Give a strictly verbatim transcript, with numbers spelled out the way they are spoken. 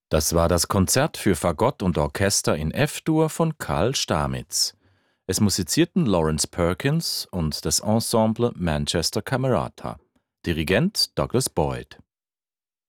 Das war das Konzert für Fagott und Orchester in F-Dur von Karl Stamitz. Es musizierten Lawrence Perkins und das Ensemble Manchester Camerata. Dirigent Douglas Boyd.